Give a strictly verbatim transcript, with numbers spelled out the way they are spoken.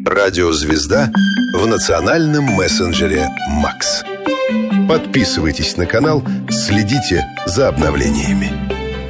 Радиозвезда в национальном мессенджере «Макс». Подписывайтесь на канал, следите за обновлениями.